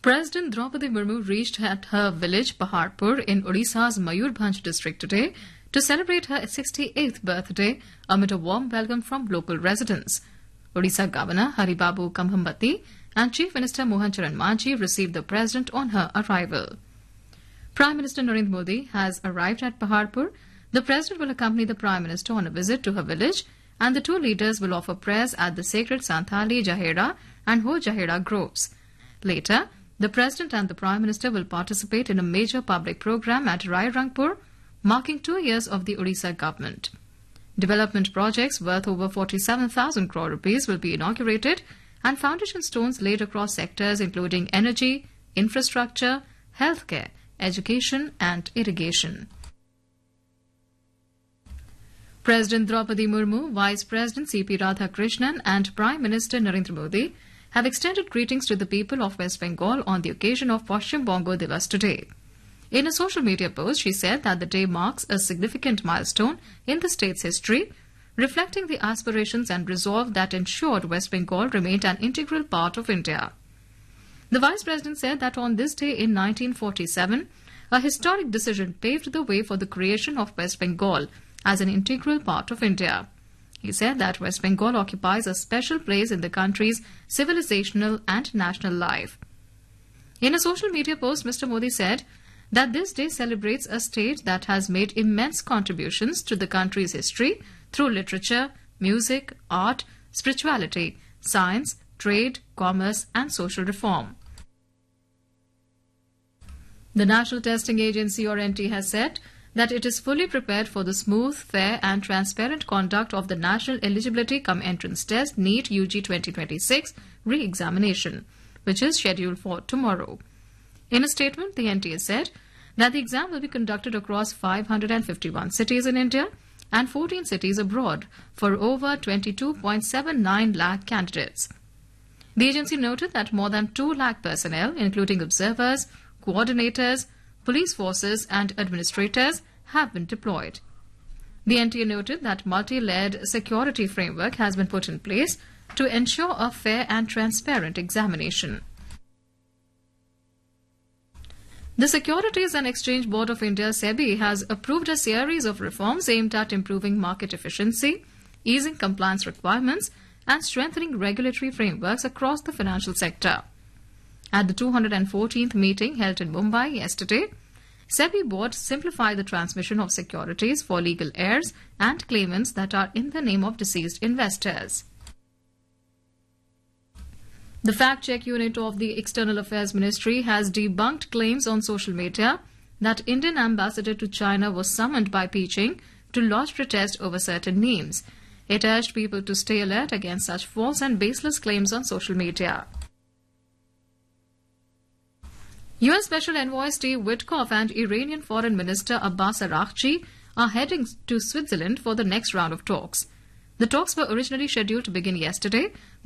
President Draupadi Murmu reached at her village Paharpur in Odisha's Mayurbhanj district today to celebrate her 68th birthday amid a warm welcome from local residents. Odisha Governor Haribabu Kambhambati and Chief Minister Mohan Charan Manji received the President on her arrival. Prime Minister Narendra Modi has arrived at Paharpur. The President will accompany the Prime Minister on a visit to her village, and the two leaders will offer prayers at the sacred Santali Jahera and Ho Jahera groves. Later, the President and the Prime Minister will participate in a major public program at Rai Rangpur, marking 2 years of the Odisha government. Development projects worth over 47,000 crore rupees will be inaugurated and foundation stones laid across sectors including energy, infrastructure, healthcare, education and irrigation. President Draupadi Murmu, Vice President C.P. Radhakrishnan and Prime Minister Narendra Modi have extended greetings to the people of West Bengal on the occasion of Paschim Bongo Divas today. In a social media post, she said that the day marks a significant milestone in the state's history, reflecting the aspirations and resolve that ensured West Bengal remained an integral part of India. The Vice President said that on this day in 1947, a historic decision paved the way for the creation of West Bengal as an integral part of India. He said that West Bengal occupies a special place in the country's civilizational and national life. In a social media post, Mr. Modi said that this day celebrates a state that has made immense contributions to the country's history through literature, music, art, spirituality, science, trade, commerce and social reform. The National Testing Agency or NT has said that it is fully prepared for the smooth, fair and transparent conduct of the National Eligibility cum Entrance Test NEET UG 2026 re-examination, which is scheduled for tomorrow. In a statement, the NT has said that the exam will be conducted across 551 cities in India and 14 cities abroad for over 22.79 lakh candidates. The agency noted that more than 2 lakh personnel, including observers, coordinators, police forces and administrators, have been deployed. The NTA noted that multi-layered security framework has been put in place to ensure a fair and transparent examination. The Securities and Exchange Board of India, SEBI, has approved a series of reforms aimed at improving market efficiency, easing compliance requirements, and strengthening regulatory frameworks across the financial sector. At the 214th meeting held in Mumbai yesterday, SEBI board simplified the transmission of securities for legal heirs and claimants that are in the name of deceased investors. The fact-check unit of the External Affairs Ministry has debunked claims on social media that Indian ambassador to China was summoned by Beijing to lodge protest over certain names. It urged people to stay alert against such false and baseless claims on social media. U.S. Special Envoy Steve Witkoff and Iranian Foreign Minister Abbas Araghchi are heading to Switzerland for the next round of talks. The talks were originally scheduled to begin yesterday,